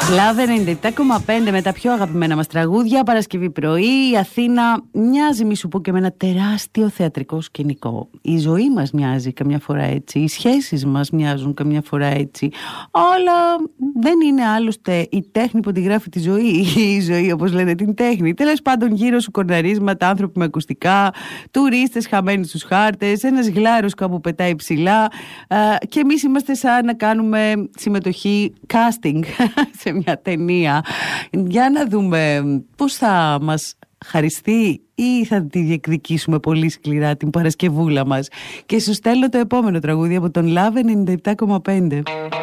Love 97,5 με τα πιο αγαπημένα μας τραγούδια. Παρασκευή πρωί, η Αθήνα μοιάζει, μη σου πω, και με ένα τεράστιο θεατρικό σκηνικό. Η ζωή μας μοιάζει καμιά φορά έτσι, οι σχέσεις μας μοιάζουν καμιά φορά έτσι. Αλλά δεν είναι άλλωστε η τέχνη που τη γράφει τη ζωή, ή η ζωή όπως λένε την τέχνη. Τέλος πάντων, γύρω σου κορναρίσματα, άνθρωποι με ακουστικά, τουρίστες χαμένοι στους χάρτες, ένας γλάρος κάπου πετάει ψηλά, και εμείς είμαστε σαν να κάνουμε συμμετοχή casting σε μια ταινία. Για να δούμε πώς θα μας χαριστεί ή θα τη διεκδικήσουμε πολύ σκληρά την Παρασκευούλα μας. Και σου στέλνω το επόμενο τραγούδι από τον Love 97,5.